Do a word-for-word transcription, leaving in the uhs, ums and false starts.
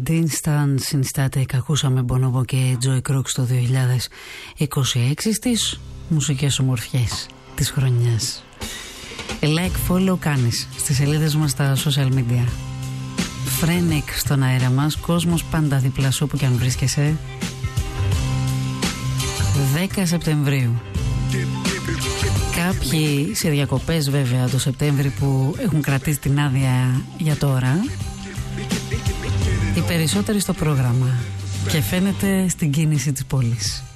Instant συνιστάται, ακούσαμε Bonobo και Joy Crook το δύο χιλιάδες είκοσι έξι στις μουσικές ομορφιές της χρονιάς. Like, follow κάνεις στις σελίδες μας στα social media. Φρένικ στον αέρα μας, κόσμος πάντα δίπλα σου όπου και αν βρίσκεσαι. δέκα Σεπτεμβρίου. Κάποιοι σε διακοπές βέβαια το Σεπτέμβρη που έχουν κρατήσει την άδεια για τώρα. Οι περισσότεροι στο πρόγραμμα και φαίνεται στην κίνηση της πόλης.